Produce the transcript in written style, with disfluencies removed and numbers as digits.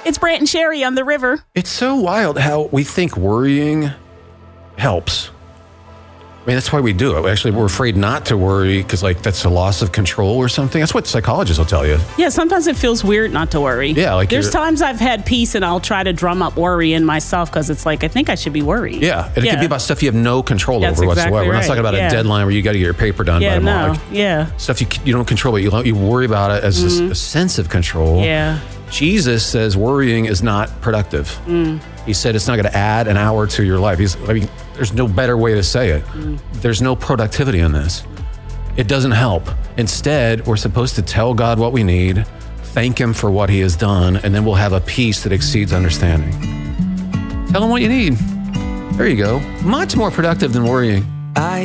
It's Brant and Sherry on the river. It's so wild how we think worrying helps. I mean, that's why we do it. Actually, we're afraid not to worry because, like, that's a loss of control or something. That's what psychologists will tell you. Yeah, sometimes it feels weird not to worry. Yeah, like there's times I've had peace and I'll try to drum up worry in myself because it's like, I think I should be worried. Yeah, and it could be about stuff you have no control That's over exactly whatsoever. We're not right. talking about a deadline where you got to get your paper done by tomorrow. Stuff you don't control, but you worry about it as a sense of control. Yeah. Jesus says worrying is not productive. He said it's not going to add an hour to your life. There's no better way to say it. There's no productivity in this. It doesn't help. Instead, we're supposed to tell God what we need, thank Him for what He has done, and then we'll have a peace that exceeds understanding. Tell Him what you need. There you go. Much more productive than worrying.